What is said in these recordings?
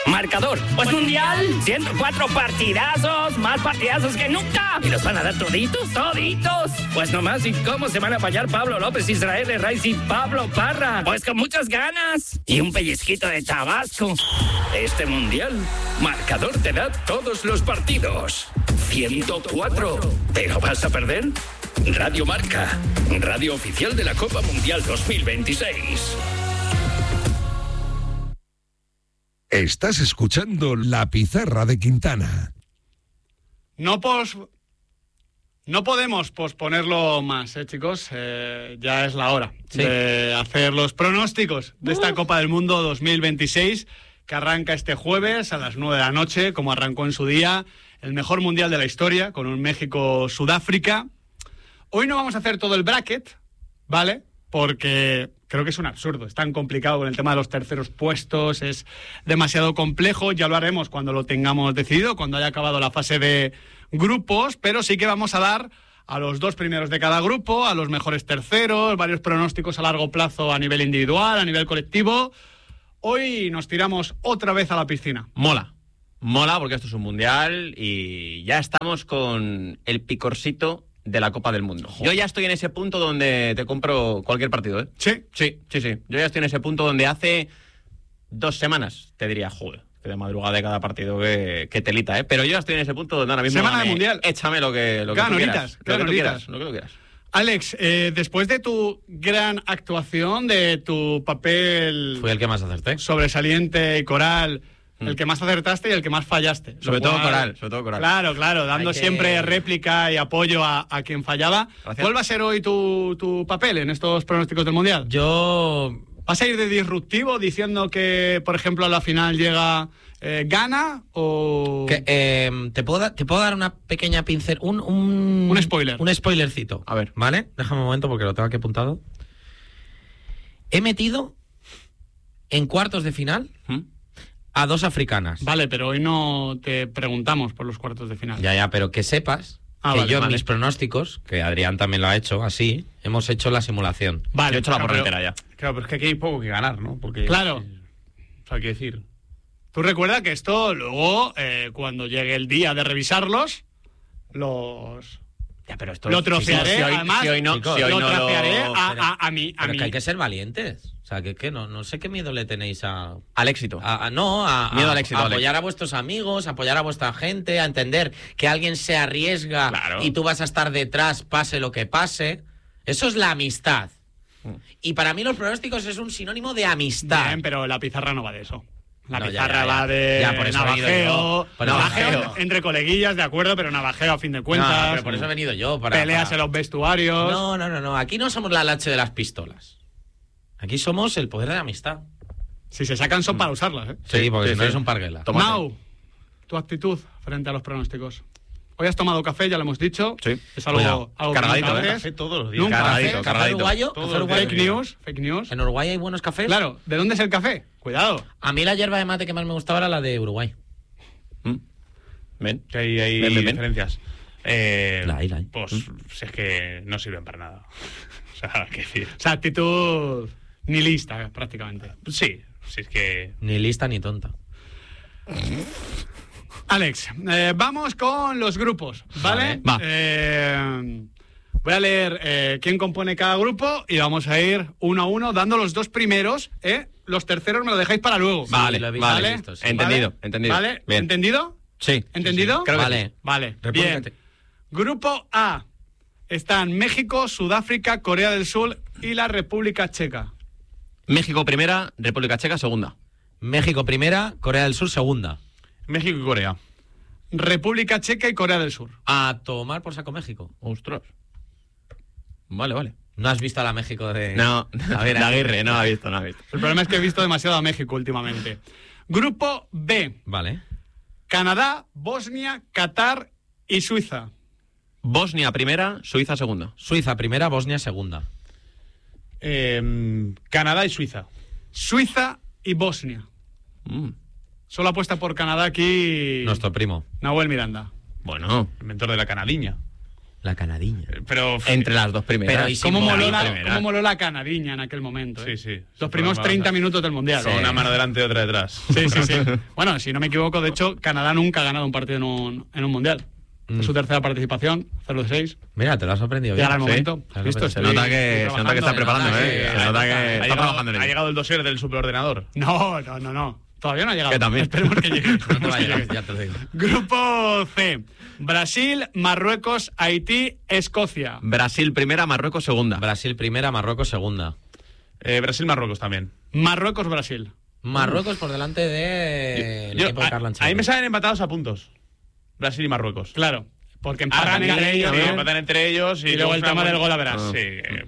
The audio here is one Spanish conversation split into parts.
Marcador. Pues mundial, 104 partidazos, más partidazos que nunca. ¿Y los van a dar toditos? ¡Toditos! Pues nomás, ¿y cómo se van a fallar Pablo López, Israel Herraiz y Pablo Parra? Pues con muchas ganas. Y un pellizquito de Tabasco. Este mundial, Marcador te da todos los partidos. 104. ¿Pero vas a perder? Radio Marca, radio oficial de la Copa Mundial 2026. Estás escuchando La Pizarra de Quintana. No podemos posponerlo más, chicos. Ya es la hora de hacer los pronósticos de esta Copa del Mundo 2026, que arranca este jueves a las 9 de la noche, como arrancó en su día el mejor mundial de la historia, con un México-Sudáfrica. Hoy no vamos a hacer todo el bracket, ¿vale? Porque creo que es un absurdo, es tan complicado con el tema de los terceros puestos, es demasiado complejo, ya lo haremos cuando lo tengamos decidido, cuando haya acabado la fase de grupos, pero sí que vamos a dar a los 2 primeros de cada grupo, a los mejores terceros, varios pronósticos a largo plazo a nivel individual, a nivel colectivo. Hoy nos tiramos otra vez a la piscina. Mola porque esto es un mundial y ya estamos con el picorcito de la Copa del Mundo. Yo ya estoy en ese punto donde te compro cualquier partido, ¿eh? Sí. Yo ya estoy en ese punto donde hace 2 semanas te diría, joder, que de madrugada de cada partido que telita, ¿eh? Pero yo ya estoy en ese punto donde ahora mismo... Semana de mundial. Échame lo que tú quieras. Lo que tú quieras. Alex, después de tu gran actuación, de tu papel... Fui el que más acerté. Sobresaliente y coral... El que más acertaste y el que más fallaste. Sobre todo coral. Claro, dando siempre réplica y apoyo a quien fallaba. Gracias. ¿Cuál va a ser hoy tu papel en estos pronósticos del Mundial? ¿Vas a ir de disruptivo diciendo que, por ejemplo, a la final llega Ghana o...? Te puedo dar una pequeña pincel... Un spoiler. Un spoilercito. A ver. ¿Vale? Déjame un momento porque lo tengo aquí apuntado. He metido en cuartos de final... a 2 africanas. Vale, pero hoy no te preguntamos por los cuartos de final. Ya, pero que sepas en mis pronósticos, que Adrián también lo ha hecho así, hemos hecho la simulación. Vale, yo he hecho la porra entera ya. Claro, pero es que aquí hay poco que ganar, ¿no? Porque claro. O sea, hay que decir... Tú recuerda que esto luego, cuando llegue el día de revisarlos, Ya, pero esto lo trocearé, además, si hoy no trocearé a mí. Pero que hay que ser valientes. O sea, que no sé qué miedo le tenéis al éxito. Miedo al éxito. A apoyar a vuestros amigos, a apoyar a vuestra gente, a entender que alguien se arriesga y tú vas a estar detrás, pase lo que pase. Eso es la amistad. Y para mí los pronósticos es un sinónimo de amistad. Bien, pero la pizarra no va de eso. La No, pizarra ya. va de Ya, por eso he venido yo. navajeo entre coleguillas, de acuerdo, pero navajeo a fin de cuentas. No, pero por eso he venido yo. Peleas en los vestuarios. No. Aquí no somos la lache de las pistolas. Aquí somos el poder de la amistad. Si se sacan son para usarlas, ¿eh? Sí, porque si no eres un parguela. Mau, tu actitud frente a los pronósticos. Hoy has tomado café, ya lo hemos dicho. Sí. Es algo cargadito, Café todos los días. Nunca. ¿Café uruguayo? Fake news. ¿En Uruguay hay buenos cafés? Claro, ¿de dónde es el café? Cuidado. A mí la hierba de mate que más me gustaba era la de Uruguay. Ven. Que hay Ven. diferencias. La hay. Pues si es que no sirven para nada. O sea, ¿qué decir? O sea, actitud nihilista, prácticamente. Sí, si es que... Ni lista ni tonta. Alex, vamos con los grupos, ¿vale? Va. Voy a leer quién compone cada grupo y vamos a ir uno a uno dando los 2 primeros, Los terceros me lo dejáis para luego. Vale, lo he vale. visto, sí. Entendido. ¿Vale? Bien. ¿Entendido? Sí. ¿Entendido? Creo que Vale. sí. Vale, República bien. Grupo A. Están México, Sudáfrica, Corea del Sur y la República Checa. México primera, República Checa segunda. México primera, Corea del Sur segunda. México y Corea. República Checa y Corea del Sur. A tomar por saco México. Ostras. Vale. ¿No has visto a la México de...? No, A ver, de Aguirre, no ha visto. El problema es que he visto demasiado a México últimamente. Grupo B. Vale. Canadá, Bosnia, Qatar y Suiza. Bosnia primera, Suiza segunda. Suiza primera, Bosnia segunda. Canadá y Suiza. Suiza y Bosnia. Solo apuesta por Canadá aquí Nuestro primo. Nahuel Miranda. Bueno. Inventor de la canadiña. La canadiña. Pero Entre las dos primeras. Pero, ¿y si ¿Cómo moló primera? la canadiña en aquel momento? Sí. Los primeros 30 minutos del Mundial. Con una mano delante y otra detrás. Sí. Bueno, si no me equivoco, de hecho, Canadá nunca ha ganado un partido en un Mundial. Es su tercera participación, 0-6. Mira, te lo has aprendido Llega bien. el momento. Sí. ¿Listo? Se nota que está preparando, Se Se nota que está trabajando en Ha ello. llegado el dossier del superordenador. No. Todavía no ha llegado. Que también. Esperemos que llegue. No te va a llegar, ya te lo digo. Grupo C. Brasil, Marruecos, Haití, Escocia. Brasil primera, Marruecos segunda. Brasil primera, Marruecos segunda. Brasil-Marruecos también. Marruecos, Brasil. Marruecos por delante del equipo de Carlo Ancelotti. Ahí me salen empatados a puntos. Brasil y Marruecos. Claro. Porque empatan También, entre ellos. sí, ¿no? empatan entre ellos. Y luego el tema del gol a verás. Sí.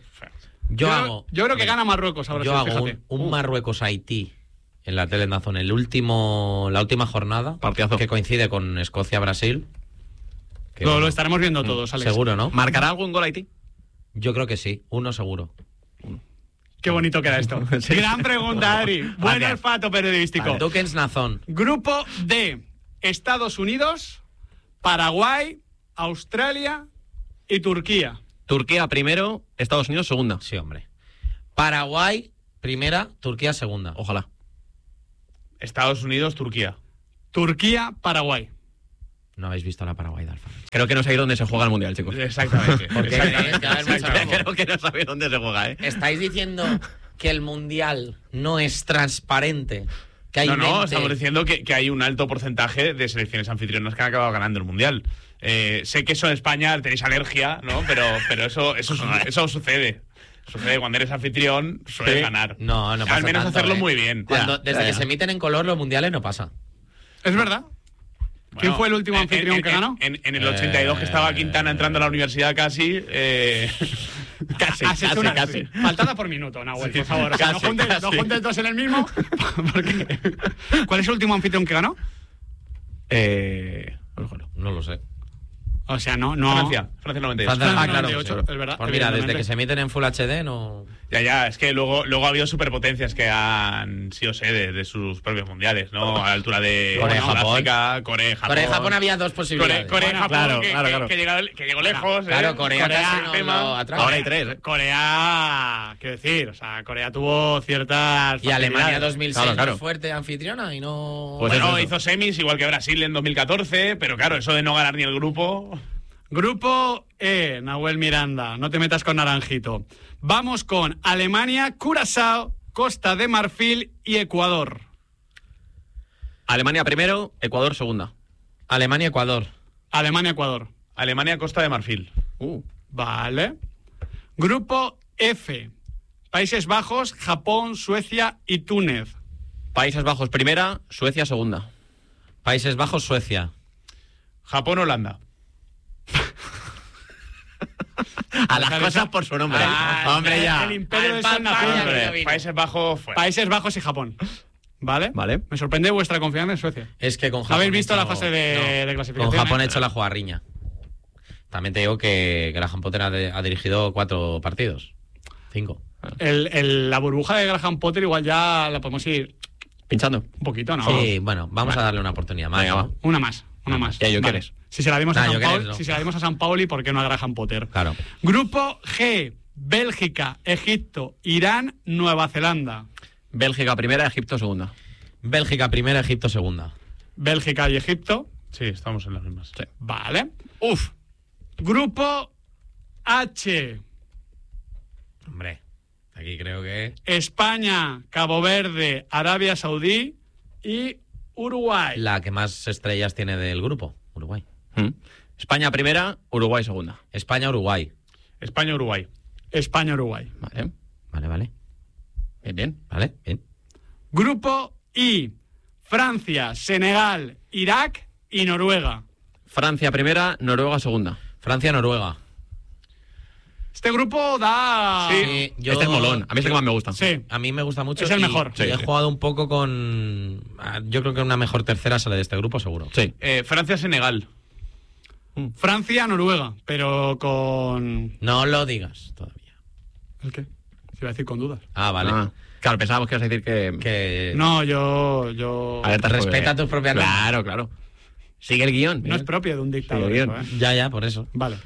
Yo creo que gana Marruecos ahora. Yo sí, hago fíjate. un Marruecos-Haití en la tele en Dazón, la última jornada, Partidazo. que coincide con Escocia-Brasil. Que, Lo bueno, estaremos viendo todos, Alex. seguro, ¿no? ¿Marcará algún gol Haití? Yo creo que sí, uno seguro. Qué bonito queda esto. Sí. Gran pregunta, Ari. Buen Gracias. olfato periodístico. Dukens Nazón. Grupo D. Estados Unidos, Paraguay, Australia y Turquía. Turquía primero, Estados Unidos segunda. Sí, hombre. Paraguay primera, Turquía segunda. Ojalá. Estados Unidos, Turquía. Turquía, Paraguay. No habéis visto la Paraguay de Alfa. Creo que no sabéis dónde se juega el Mundial, chicos. Exactamente. Porque tenéis que haber mucho ojo. Creo que no sabéis dónde se juega, ¿eh? ¿Estáis diciendo que el Mundial no es transparente? Que hay No, mente? estamos diciendo que hay un alto porcentaje de selecciones anfitrionas que han acabado ganando el Mundial. Sé que eso en España tenéis alergia, ¿no? Pero eso sucede. Sucede cuando eres anfitrión, sueles Sí. ganar. No pasa Al menos tanto, hacerlo ¿eh? muy bien. Desde que se emiten en color los mundiales no pasa. ¿Es verdad? ¿Quién fue el último anfitrión que ganó? En el 82, que estaba Quintana entrando a la universidad casi. Casi. Faltada por minuto, Nahuel, por favor. O sea, Casi, no casi. juntes dos en el mismo. Porque... ¿Cuál es el último anfitrión que ganó? No lo sé. O sea, no. Francia 92. Francia, Francia, claro. 98, es verdad. Pues mira, desde evidentemente. que se emiten en Full HD no... Ya, es que luego ha habido superpotencias que han sido sede de sus propios mundiales, ¿no? A la altura de Corea-Japón. Sudáfrica, Corea-Japón. Corea-Japón había dos posibilidades. Corea-Japón, Claro, que, claro. que llegó lejos. Claro, Corea casi no tema. lo atrae. Ahora hay tres, ¿eh? Corea, quiero decir, o sea, Corea tuvo ciertas. Y Alemania facilidades. 2006 Claro. muy fuerte anfitriona y no... Pues Bueno, eso. hizo semis igual que Brasil en 2014, pero claro, eso de no ganar ni el grupo. Grupo E, Nahuel Miranda, no te metas con Naranjito. Vamos con Alemania, Curazao, Costa de Marfil y Ecuador. Alemania primero, Ecuador segunda. Alemania-Ecuador. Alemania, Ecuador. Alemania, Costa de Marfil. Vale. Grupo F, Países Bajos, Japón, Suecia y Túnez. Países Bajos primera, Suecia segunda. Países Bajos, Suecia. Japón, Holanda. A las cosas por su nombre. Hombre, ya. El imperio del Al sol papaya, nació. mira, Hombre, Países Bajos fuera. Países Bajos y Japón. ¿Vale? Vale. Me sorprende vuestra confianza en Suecia. Es que con Japón... ¿Habéis visto he la hecho- fase de No. clasificación? Con Japón he hecho la jugarriña. También te digo que Graham Potter ha dirigido 4 partidos. 5. La burbuja de Graham Potter igual ya la podemos ir Pinchando. un poquito, ¿no? Sí, bueno, vamos a darle una oportunidad más. Venga, ¿no? va. Una más. Ya, yo quieres. Si se la dimos a Nah, San yo Pauli, quieres, no. si se la dimos a San Pauli, ¿por qué no a Graham Potter? Claro. Grupo G, Bélgica, Egipto, Irán, Nueva Zelanda. Bélgica primera, Egipto segunda. Bélgica primera, Egipto segunda. Bélgica y Egipto. Sí, estamos en las mismas. Sí. Vale. Grupo H, Hombre, aquí creo que... España, Cabo Verde, Arabia Saudí y Uruguay. La que más estrellas tiene del grupo, Uruguay. España primera, Uruguay segunda. España-Uruguay. España, Uruguay. España, Uruguay. Vale. Vale. Bien. Vale, bien. Grupo I, Francia, Senegal, Irak y Noruega. Francia primera, Noruega segunda. Francia-Noruega. Este grupo da... Sí, yo- Este es molón. A mí es el que más me gusta. Sí. A mí me gusta mucho. Es el y- mejor. y he Sí. jugado un poco con... Yo creo que una mejor tercera sale de este grupo, seguro. Sí. Francia, Senegal. Francia, Noruega, pero con... No lo digas todavía. ¿El qué? Se iba a decir con dudas. Ah, vale. Ah, claro, pensábamos que ibas a decir que... Que... No, yo... Alerta Respeta spoiler. tus propias normas. Claro. Sigue el guión. No es propio de un dictador Sí, eso, bien. ¿eh? Ya, por eso. Vale.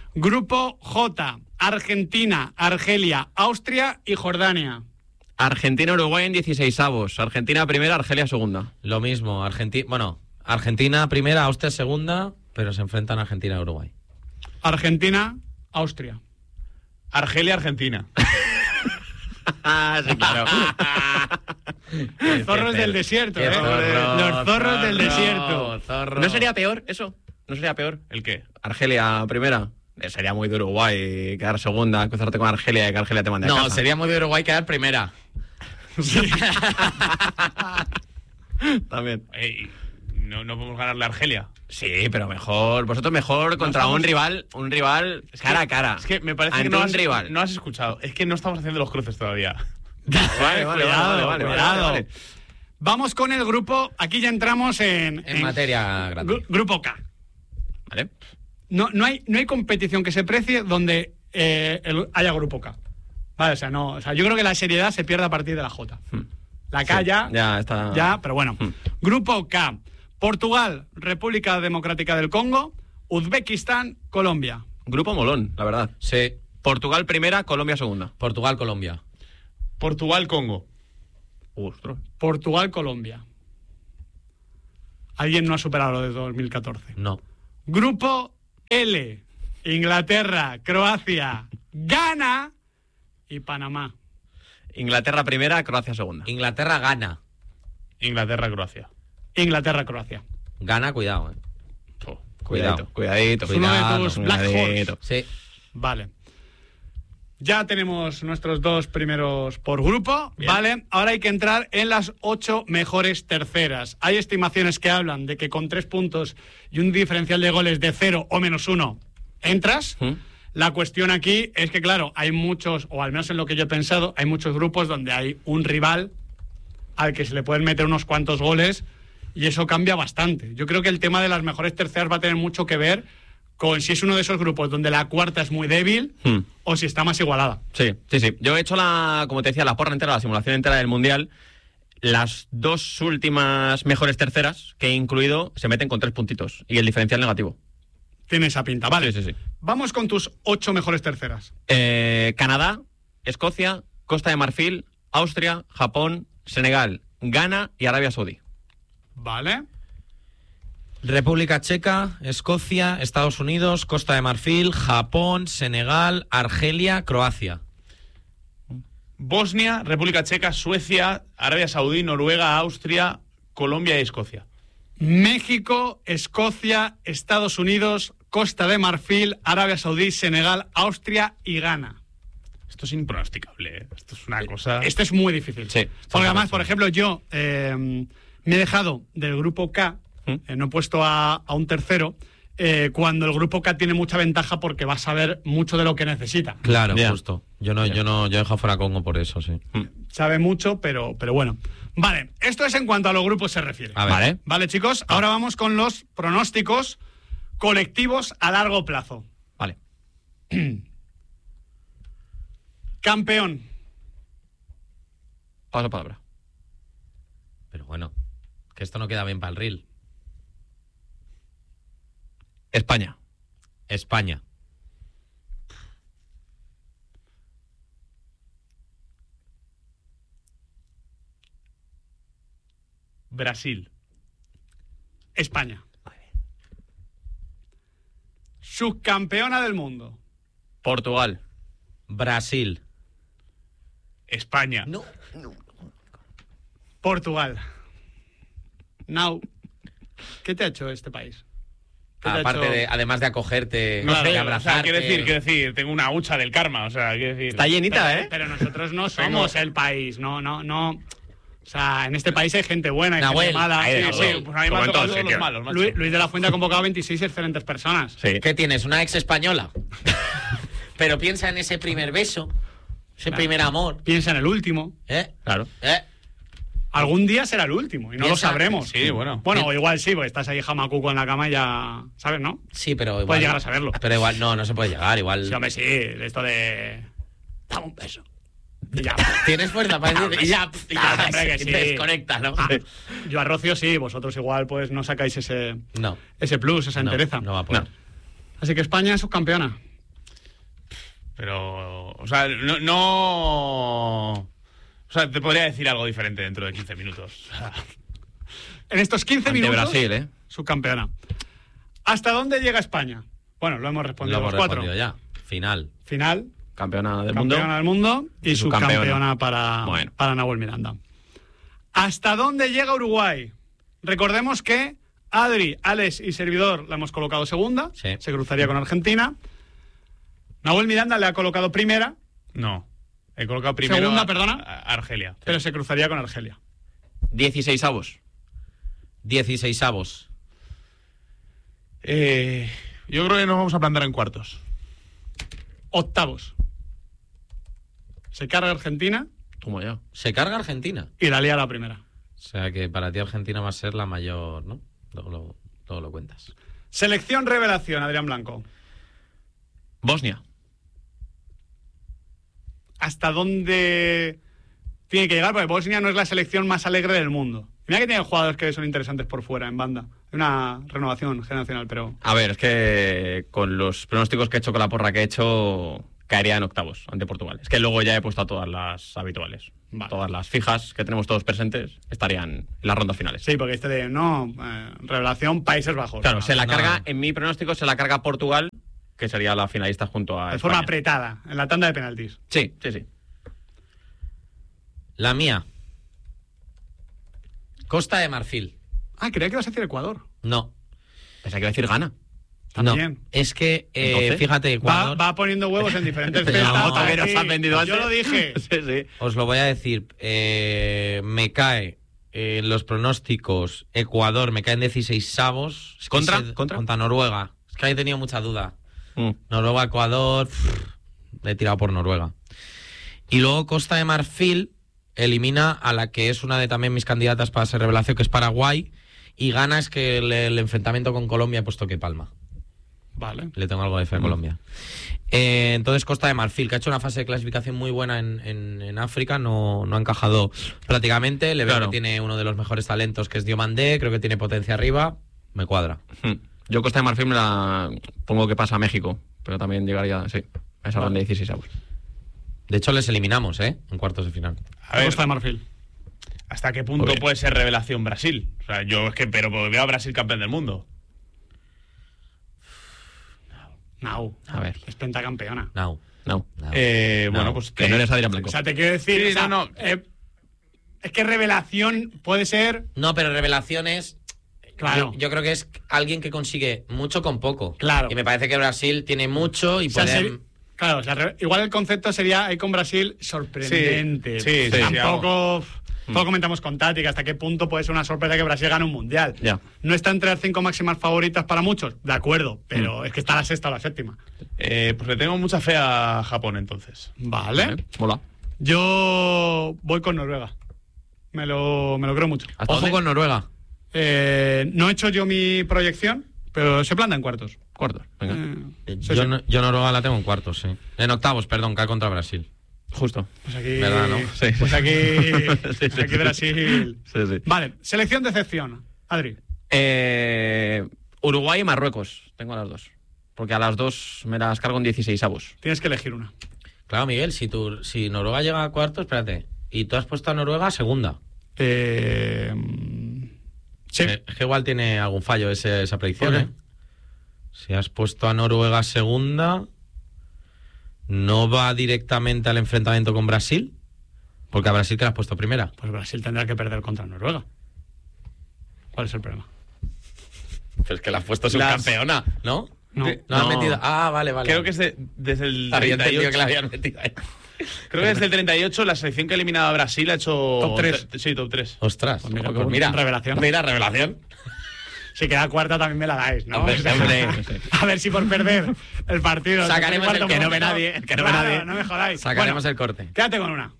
Grupo J, Argentina, Argelia, Austria y Jordania. Argentina-Uruguay en 16avos. Argentina primera, Argelia segunda. Lo mismo, Argentina primera, Austria segunda, pero se enfrentan a Argentina y Uruguay. Argentina, Austria. Argelia, Argentina. Sí, claro. Los zorros del desierto, ¿eh? Los zorros del desierto. ¿No sería peor eso? ¿No sería peor? ¿El qué? Argelia primera. Sería muy de Uruguay quedar segunda, cruzarte con Argelia y que Argelia te mande a casa. No, sería muy de Uruguay quedar primera. Sí. También. No podemos ganarle a Argelia. Sí, pero mejor. Vosotros mejor contra un rival cara a cara. Es que me parece que no has escuchado. Es que no estamos haciendo los cruces todavía. Vale. Vamos con el grupo. Aquí ya entramos en materia grande. Grupo K. Vale. No hay competición que se precie donde haya grupo K. Vale, o sea, yo creo que la seriedad se pierde a partir de la J. La K ya está. Ya, pero bueno. Grupo K. Portugal, República Democrática del Congo, Uzbekistán, Colombia. Grupo molón, la verdad. Sí. Portugal primera, Colombia segunda. Portugal, Colombia. Portugal, Congo. Ostras. Portugal, Colombia. ¿Alguien no ha superado lo de 2014? No. Grupo L. Inglaterra, Croacia, Ghana y Panamá. Inglaterra primera, Croacia segunda. Inglaterra gana. Inglaterra, Croacia. Inglaterra, Croacia. Gana, cuidado. Cuidadito. Es uno de tus Black Horse. Sí. Vale. Ya tenemos nuestros dos primeros por grupo. Bien. Vale. Ahora hay que entrar en las 8 mejores terceras. Hay estimaciones que hablan de que con 3 puntos y un diferencial de goles de 0 o -1 entras. La cuestión aquí es que, claro, hay muchos, o al menos en lo que yo he pensado, hay muchos grupos donde hay un rival al que se le pueden meter unos cuantos goles y eso cambia bastante. Yo creo que el tema de las mejores terceras va a tener mucho que ver con si es uno de esos grupos donde la cuarta es muy débil o si está más igualada. Sí. Yo he hecho como te decía, la porra entera, la simulación entera del Mundial. Las 2 últimas mejores terceras que he incluido se meten con 3 puntitos y el diferencial negativo. Tiene esa pinta, vale. Sí. Vamos con tus 8 mejores terceras. Canadá, Escocia, Costa de Marfil, Austria, Japón, Senegal, Ghana y Arabia Saudí. Vale. República Checa, Escocia, Estados Unidos, Costa de Marfil, Japón, Senegal, Argelia, Croacia. Bosnia, República Checa, Suecia, Arabia Saudí, Noruega, Austria, Colombia y Escocia. México, Escocia, Estados Unidos, Costa de Marfil, Arabia Saudí, Senegal, Austria y Ghana. Esto es impronosticable, ¿eh? Esto es una cosa... Esto es muy difícil. Sí. Porque además, por ejemplo, yo me he dejado del grupo K, no he puesto a un tercero, cuando el grupo K tiene mucha ventaja porque va a saber mucho de lo que necesita. Claro, justo. Yo he dejado fuera a Congo por eso, sí. Sabe mucho, pero bueno. Vale, esto es en cuanto a los grupos se refiere. Vale, chicos, ahora vamos con los pronósticos colectivos a largo plazo. Vale. Campeón. Paso palabra. Pero bueno, que esto no queda bien para el reel. España. Brasil. España. Subcampeona del mundo. Portugal. Brasil. España. No. Portugal. Now. ¿Qué te ha hecho este país? Aparte además de acogerte, no sé, de abrazarte. O sea, quiero decir, tengo una hucha del karma, o sea, quiero decir... Está llenita, pero nosotros no somos el país, no. O sea, en este país hay gente buena, hay gente mala. Sí, pues a mí me han tocado todos los malos, macho. Luis de la Fuente ha convocado 26 excelentes personas. Sí. ¿Qué tienes? ¿Una ex española? Pero piensa en ese primer beso, ese primer amor. Piensa en el último. Claro. Algún día será el último y no lo sabremos. Sí, bueno. Bueno, o igual sí, porque estás ahí jamacuco en la cama y ya... ¿Sabes, no? Sí, pero igual... Puedes llegar a saberlo. Pero igual no se puede llegar, igual... Sí, hombre, sí. Esto de... Dame un beso. Y ya. Tienes fuerza para decir... Y ya, hombre, que sí. Desconecta, ¿no? Yo a Rocío sí, vosotros igual pues no sacáis ese plus, esa entereza. No va a poder. Así que España es subcampeona. Pero, o sea, no... O sea, te podría decir algo diferente dentro de 15 minutos. En estos 15 Ante minutos, Brasil, subcampeona. ¿Hasta dónde llega España? Bueno, lo hemos respondido los cuatro. Ya. Final. Campeona del mundo y subcampeona para Nahuel Miranda. ¿Hasta dónde llega Uruguay? Recordemos que Adri, Alex y servidor la hemos colocado segunda. Sí. Se cruzaría con Argentina. Nahuel Miranda le ha colocado primera. No. He colocado primero Segunda, perdona. a Argelia. Pero se cruzaría con Argelia. 16avos. 16avos. Yo creo que nos vamos a plantar en cuartos. Octavos. Se carga Argentina Toma ya. Se carga Argentina. y la lía la primera. O sea que para ti Argentina va a ser la mayor, ¿no? Luego lo cuentas. Selección revelación, Adrián Blanco. Bosnia. ¿Hasta dónde tiene que llegar? Porque Bosnia no es la selección más alegre del mundo. Mira que tiene jugadores que son interesantes por fuera, en banda. Hay una renovación generacional, pero... A ver, es que con los pronósticos que he hecho, con la porra que he hecho, caería en octavos ante Portugal. Es que luego ya he puesto a todas las habituales. Vale. Todas las fijas que tenemos todos presentes estarían en las rondas finales. Sí, porque revelación Países Bajos. Claro, No, carga, en mi pronóstico, se la carga Portugal, que sería la finalista junto a de España. forma apretada, en la tanda de penaltis. Sí. La mía. Costa de Marfil. Ah, creía que ibas a decir Ecuador. No. Pensaba que iba a decir Ghana. También. No. Es que, Entonces, fíjate, Ecuador... Va poniendo huevos en diferentes No, cestas. también nos han vendido Yo antes. lo dije. Sí. Os lo voy a decir. Me cae en los pronósticos Ecuador, me caen 16avos. Es que ¿Contra? Noruega. Es que ahí he tenido mucha duda. Noruega, Ecuador... he tirado por Noruega. Y luego Costa de Marfil elimina a la que es una de también mis candidatas para ser revelación, que es Paraguay, y gana es que el enfrentamiento con Colombia he puesto que palma. Vale. Le tengo algo de fe a Colombia. Entonces Costa de Marfil, que ha hecho una fase de clasificación muy buena en África, no ha encajado prácticamente. Le veo que tiene uno de los mejores talentos, que es Diomandé, creo que tiene potencia arriba, me cuadra. Yo Costa de Marfil me la pongo que pasa a México, pero también llegaría, sí, a esa ronda de 16avos. De hecho, les eliminamos, en cuartos de final. A ver, Costa de Marfil. ¿hasta qué punto puede ser revelación Brasil? O sea, yo es que, pero veo a Brasil campeón del mundo. No. A ver. Es pentacampeona. No. Bueno, pues que no eres Adrián Blanco. O sea, te quiero decir... Sí, o sea, no. Es que revelación puede ser... No, pero revelaciones... Claro. Yo creo que es alguien que consigue mucho con poco. Claro. Y me parece que Brasil tiene mucho y O sea, puede... claro, o sea, igual el concepto sería ahí con Brasil sorprendente. Sí, Tampoco... Todo comentamos con Tati, que hasta qué punto puede ser una sorpresa que Brasil gane un mundial. Ya. No está entre las 5 máximas favoritas para muchos, de acuerdo, pero es que está la sexta o la séptima. Pues le tengo mucha fe a Japón, entonces. Vale. Mola. Yo voy con Noruega. Me lo creo mucho. ¿Hasta Ojo dónde? con Noruega. No he hecho yo mi proyección, pero se planta en cuartos. Cuartos, venga. Sí. Yo Noruega la tengo en cuartos, sí. En octavos, perdón, cae contra Brasil. Justo. Pues aquí... ¿Verdad, no? Sí. Pues aquí... Sí. Aquí Brasil... Sí. Vale, selección de excepción. Adri. Uruguay y Marruecos. Tengo a las dos. Porque a las dos me las cargo en 16avos. Tienes que elegir una. Claro, Miguel, si Noruega llega a cuartos, espérate. Y tú has puesto a Noruega a segunda. Sí. Es que igual tiene algún fallo esa predicción, ¿Por qué? Si has puesto a Noruega a segunda, ¿no va directamente al enfrentamiento con Brasil? Porque a Brasil te la has puesto primera. Pues Brasil tendrá que perder contra Noruega. ¿Cuál es el problema? Pero es que la has puesto subcampeona, ¿no? No. No has metido... Ah, vale. Creo que es desde el Había 38. entendido que la habían metido ahí. Creo que desde el 38 la selección que ha eliminado a Brasil ha hecho... Top 3. Sí, top 3. Ostras. Pues mira, Pues mira, revelación. Mira, revelación. Si queda cuarta también me la dais, ¿no? Hombre, O sea, hombre. A ver si por perder el partido... Sacaremos el cuarto que no ve momento- nadie, el que no ve Claro, nadie. no me jodáis. Sacaremos Bueno, el corte. Quédate con una.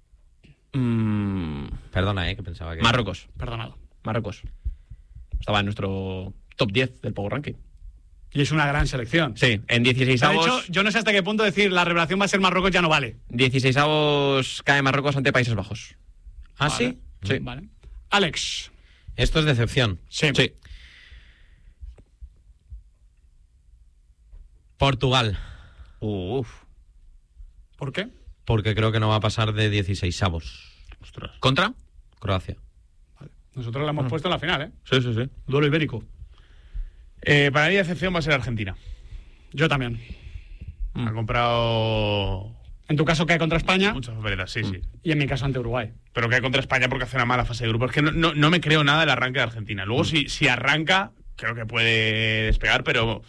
Perdona, que pensaba que... Marruecos. Perdonado. Marruecos. Estaba en nuestro top 10 del Power Ranking. Y es una gran selección. Sí, en De 16avos. hecho, yo no sé hasta qué punto decir la revelación va a ser Marruecos ya no vale. 16avos cae Marruecos ante Países Bajos. ¿Ah, Vale. sí? Sí. Vale. Alex. Esto es decepción. Sí. Sí. Portugal. Uf. ¿Por qué? Porque creo que no va a pasar de 16avos. Ostras. ¿Contra? Croacia. Nosotros la hemos puesto en la final, ¿eh? Sí, sí, sí. Duelo ibérico. Para mí la excepción va a ser Argentina. Yo también. Ha comprado En tu caso cae contra España muchas papeletas, sí, sí. y en mi caso ante Uruguay. Pero cae contra España porque hace una mala fase de grupo. Es que no me creo nada del arranque de Argentina. Luego, si arranca, creo que puede despegar, pero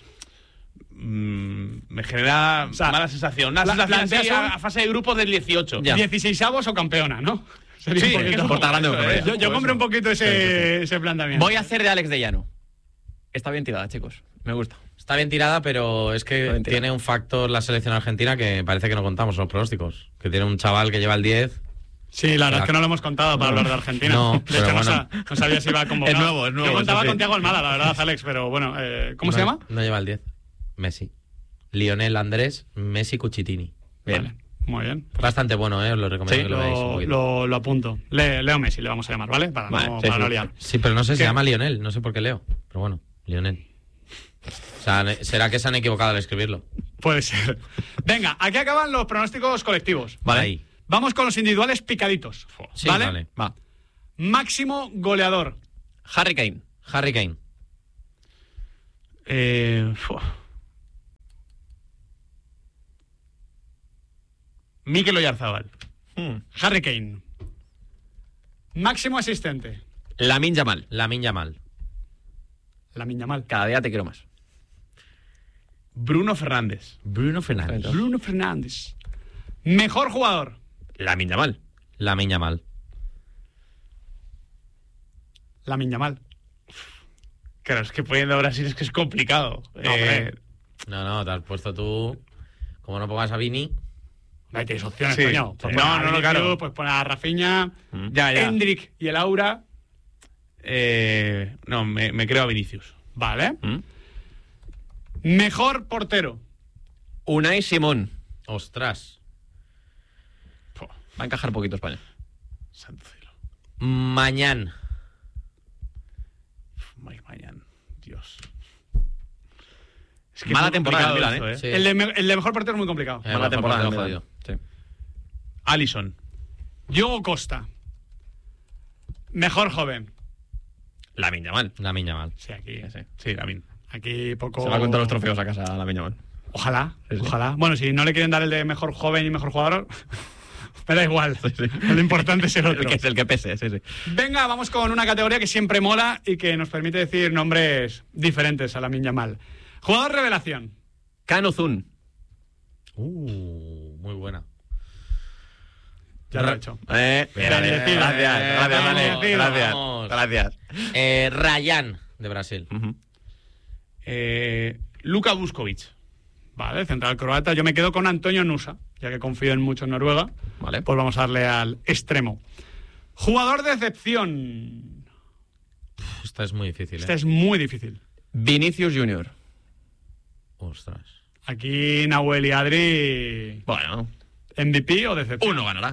me genera mala sensación. Una sensación así a fase de grupo del 18. Ya. 16avos o campeona, ¿no? Sería Sí, un poquito- es que Porta grande, eso, hombre. Yo compré un poquito ese planteamiento. Voy a hacer de Alex de Llano. Está bien tirada, chicos. Me gusta. Está bien tirada, pero es Está que bien tirada. tiene un factor la selección argentina que parece que no contamos en los pronósticos. Que tiene un chaval que lleva el 10. Sí, la verdad es que no lo hemos contado para hablar de Argentina. No, de pero hecho, bueno. no sabía si iba a convocar. Es nuevo, Yo contaba eso sí. con Thiago Almada, la verdad, Alex, pero bueno. ¿Cómo se llama? No lleva el 10. Messi. Lionel Andrés, Messi Cucitini. Bien. Vale, muy bien. Bastante bueno, os lo recomiendo Sí, que lo veáis un poquito. Lo apunto. Leo Messi le vamos a llamar, ¿vale? Para Vale, no, sí, para no sí. liar. Sí, pero no sé, se ¿Qué? llama Lionel, no sé por qué Leo. Pero bueno, Lionel. O sea, será que se han equivocado al escribirlo. Puede ser. Venga, aquí acaban los pronósticos colectivos. Vale. Ahí. Vamos con los individuales picaditos. Sí, ¿Vale? vale. Va. Máximo goleador. Harry Kane. Harry Kane. Mikel Oyarzabal. Harry Kane. Máximo asistente. Lamine Yamal. Lamine Yamal. Lamine Yamal. Cada día te quiero más. Bruno Fernández. Bruno Fernández. Bruno Fernández. Mejor jugador. Lamine Yamal. Lamine Yamal. Lamine Yamal. Claro, es que poniendo a Brasil es que es complicado. hombre. No, te has puesto tú. Como no pongas a Vini. Ahí tienes opciones, Sí, coño. sí. Pues No, pon a no, Vinicius, claro. Pues pon a Rafinha, ya. Hendrik y el Aura. No, me creo a Vinicius. Vale. Mejor portero. Unai Simón. Ostras. Va a encajar poquito España. Santo cielo. Mañana. Mike Mañán. Dios. Es Mala muy temporada complicado del Milan, esto, Sí. El de mejor portero es muy complicado. Mala temporada del Milan. jodido. Sí. Alisson. Diogo Costa. Mejor joven. Lamine Yamal. Lamine Yamal. Sí, aquí. Sí, Lamin. Aquí poco. Se va a contar los trofeos a casa Lamine Yamal. Ojalá, Sí, sí. ojalá. Bueno, si no le quieren dar el de mejor joven y mejor jugador, me da igual. Lo importante es el El otro. que es el que pese, sí. Venga, vamos con una categoría que siempre mola y que nos permite decir nombres diferentes a Lamine Yamal. Jugador revelación. Kanu Zun. Muy buena. Ya lo he hecho. Gracias, merecido. gracias. Vamos. Gracias. Rayán, de Brasil. Luka Vuskovic. Vale, central croata. Yo me quedo con Antonio Nusa, ya que confío en mucho en Noruega. Vale. Pues vamos a darle al extremo. Jugador de excepción. Esta es muy difícil, Este es muy difícil. Vinicius Junior. Ostras. Aquí Nahuel y Adri, Bueno, MVP o decepción. uno ganará.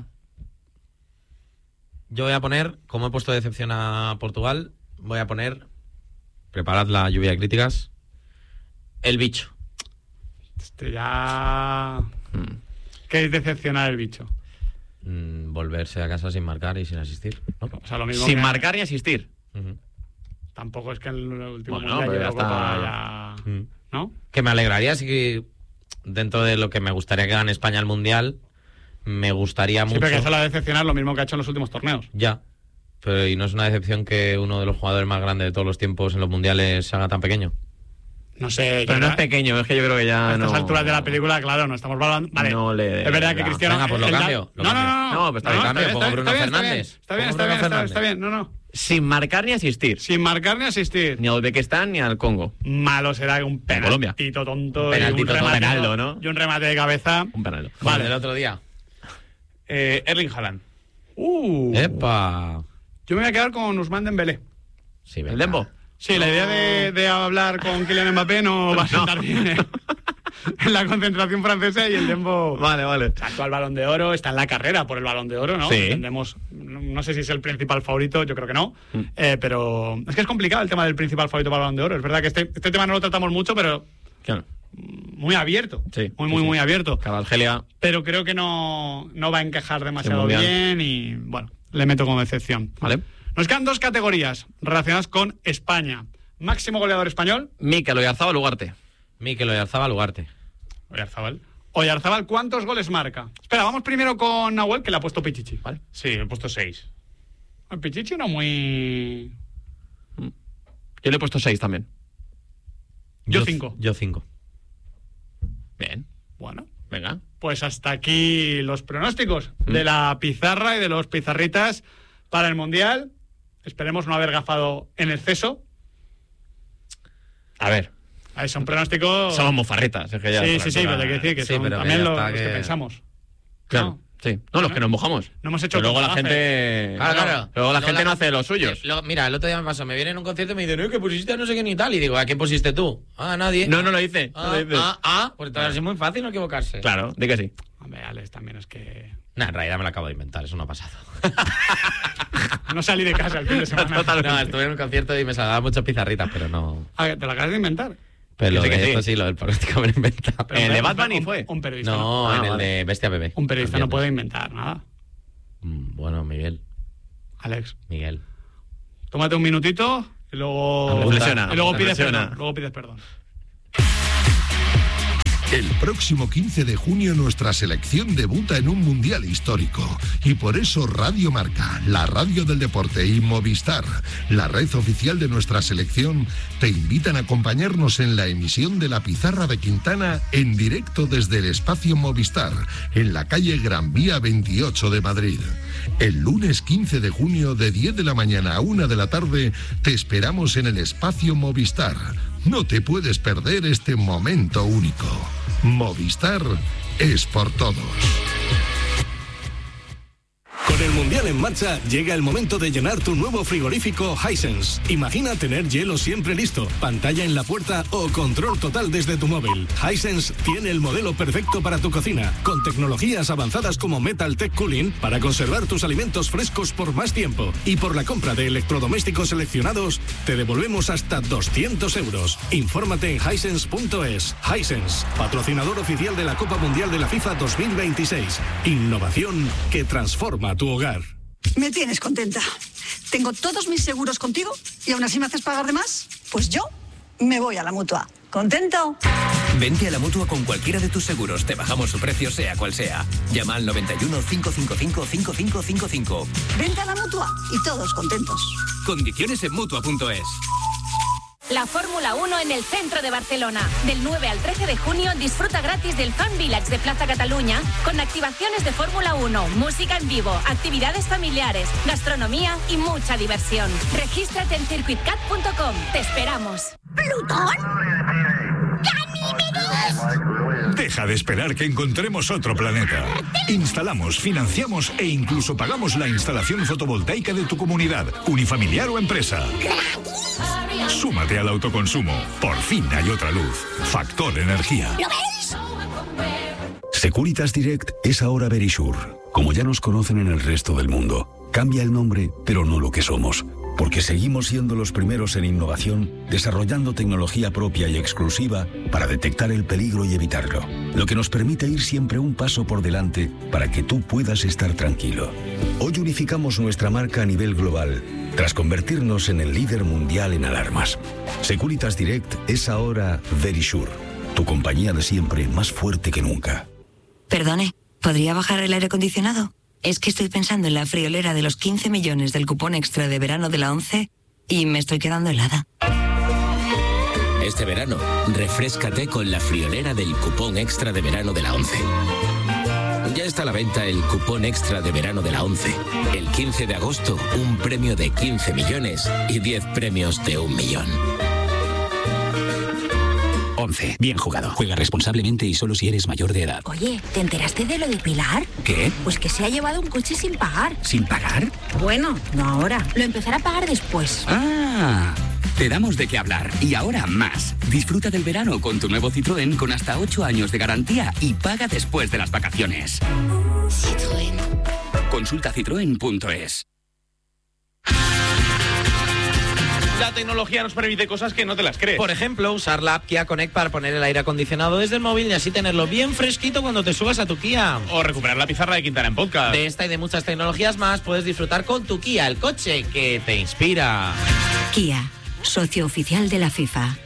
Yo voy a poner, como he puesto de decepción a Portugal, voy a poner, preparad la lluvia de críticas, el bicho. Este ya... ¿Qué es decepcionar el bicho? Volverse a casa sin marcar y sin asistir, ¿no? O sea, lo mismo Sin que- marcar y asistir. Ujú. Tampoco es que en el último Bueno, mundial pero de ya Eurocopa está. ya... ¿No? Que me alegraría si que dentro de lo que me gustaría que gane España al Mundial, me gustaría Sí, mucho... pero que eso la decepcionar lo mismo que ha hecho en los últimos torneos. Ya. Pero y no es una decepción que uno de los jugadores más grandes de todos los tiempos en los mundiales se haga tan pequeño. No sé. Pero no es a pequeño, es que yo creo que ya estas no... alturas de la película, claro, no estamos hablando... Vale, No le- es verdad que ya. Cristiano... Venga, pues lo el cambio, lo No, cambio. No, pues está bien, cambio, pongo Bruno Fernández. Está bien, Pongo está bien, Bruno está bien, no, no. Sin marcar ni asistir. Sin marcar ni asistir. Ni a Uzbekistán ni al Congo. Malo será un Colombia. penaltito tonto. Un penaltito y un remate, Penaldo, ¿no? Y un remate de cabeza. Un penal. Vale, del otro día. Erling Haaland. ¡Epa! Yo me voy a quedar con Ousmane Dembélé. Sí, ¿El venga. Dembo? Sí, la idea de hablar con Kylian Mbappé no va a sentar bien, ¿eh? En la concentración francesa y el Dembo... Vale. Actual Balón de Oro, está en la carrera por el Balón de Oro, ¿no? Sí. Entendemos, no sé si es el principal favorito, yo creo que no, pero es que es complicado el tema del principal favorito para el Balón de Oro. Es verdad que este tema no lo tratamos mucho, pero Claro. muy abierto. Sí, muy abierto. Cabalgelia. Pero creo que no va a encajar demasiado bien y, bueno, le meto como excepción. Vale. Nos quedan 2 categorías relacionadas con España. Máximo goleador español. Mikel Oyarzábal Ugarte. Mikel Oyarzábal Ugarte. Oyarzábal, ¿cuántos goles marca? Espera, vamos primero con Nahuel, que le ha puesto Pichichi. ¿Vale? Sí, he puesto 6. El Pichichi no muy... Yo le he puesto 6 también. Yo 5. Yo 5. Bien. Bueno. Venga. Pues hasta aquí los pronósticos de la pizarra y de los pizarritas para el Mundial. Esperemos no haber gafado en exceso. A ver. Son pronósticos... Somos mofarritas. Es que ya sí, pero hay que decir que son también los que pensamos. Claro. ¿No? Sí. No, los que nos mojamos. No hemos hecho... Pero luego la gente... Claro. Luego la gente no hace los suyos. Mira, el otro día me pasó. Me viene en un concierto y me dicen, que pusiste a no sé quién y tal. Y digo, ¿a quién pusiste tú? Nadie. No lo hice. Pues entonces es muy fácil no equivocarse. Claro, di que sí. Hombre, Alex, también es que... En realidad me lo acabo de inventar. Eso no ha pasado. No salí de casa el fin de semana. No, estuve en un concierto y me saldaban muchas pizarritas, pero no... ¿Te lo acabas de inventar? Pero sí, esto sí, lo del pronóstico me lo he inventado. ¿En el de Bad Bunny fue? Un periodista No, en el de Bestia Bebé. Un periodista no puede inventar nada. Bueno, Miguel. Alex. Miguel. Tómate un minutito y luego... Reflexiona. Y luego pides perdón. El próximo 15 de junio nuestra selección debuta en un mundial histórico y por eso Radio Marca, la radio del deporte y Movistar, la red oficial de nuestra selección, te invitan a acompañarnos en la emisión de la Pizarra de Quintana en directo desde el espacio Movistar, en la calle Gran Vía 28 de Madrid. El lunes 15 de junio de 10 de la mañana a 1 de la tarde te esperamos en el espacio Movistar. No te puedes perder este momento único. Movistar es por todos. Con el Mundial en marcha, llega el momento de llenar tu nuevo frigorífico Hisense. Imagina tener hielo siempre listo, pantalla en la puerta o control total desde tu móvil. Hisense tiene el modelo perfecto para tu cocina, con tecnologías avanzadas como Metal Tech Cooling para conservar tus alimentos frescos por más tiempo. Y por la compra de electrodomésticos seleccionados, te devolvemos hasta 200 euros. Infórmate en hisense.es. Hisense, patrocinador oficial de la Copa Mundial de la FIFA 2026. Innovación que transforma tu hogar. Me tienes contenta. Tengo todos mis seguros contigo y aún así me haces pagar de más. Pues yo me voy a la Mutua. ¿Contento? Vente a la Mutua con cualquiera de tus seguros. Te bajamos su precio sea cual sea. Llama al 91 555 5555. Vente a la Mutua y todos contentos. Condiciones en Mutua.es. La Fórmula 1 en el centro de Barcelona. Del 9 al 13 de junio disfruta gratis del Fan Village de Plaza Cataluña con activaciones de Fórmula 1, música en vivo, actividades familiares, gastronomía y mucha diversión. Regístrate en circuitcat.com. Te esperamos. ¿Plutón? ¡Ganímedes! Deja de esperar que encontremos otro planeta. Instalamos, financiamos e incluso pagamos la instalación fotovoltaica de tu comunidad, unifamiliar o empresa. Súmate al autoconsumo. Por fin hay otra luz. Factor Energía. ¿Lo veis? Securitas Direct es ahora Verisure. Como ya nos conocen en el resto del mundo, cambia el nombre, pero no lo que somos. Porque seguimos siendo los primeros en innovación, desarrollando tecnología propia y exclusiva para detectar el peligro y evitarlo. Lo que nos permite ir siempre un paso por delante para que tú puedas estar tranquilo. Hoy unificamos nuestra marca a nivel global, tras convertirnos en el líder mundial en alarmas. Securitas Direct es ahora Verisure, tu compañía de siempre más fuerte que nunca. Perdone, ¿podría bajar el aire acondicionado? Es que estoy pensando en la friolera de los 15 millones del cupón extra de verano de la 11 y me estoy quedando helada. Este verano, refréscate con la friolera del cupón extra de verano de la 11. Ya está a la venta el cupón extra de verano de la 11. El 15 de agosto, un premio de 15 millones y 10 premios de 1 millón. 11. Bien jugado. Juega responsablemente y solo si eres mayor de edad. Oye, ¿te enteraste de lo de Pilar? ¿Qué? Pues que se ha llevado un coche sin pagar. ¿Sin pagar? Bueno, no ahora. Lo empezará a pagar después. ¡Ah! Te damos de qué hablar. Y ahora más. Disfruta del verano con tu nuevo Citroën con hasta 8 años de garantía y paga después de las vacaciones. Citroën. Consulta citroen.es. la tecnología nos permite cosas que no te las crees. Por ejemplo, usar la app Kia Connect para poner el aire acondicionado desde el móvil y así tenerlo bien fresquito cuando te subas a tu Kia. O recuperar la pizarra de Quintana en podcast. De esta y de muchas tecnologías más puedes disfrutar con tu Kia, el coche que te inspira. Kia, socio oficial de la FIFA.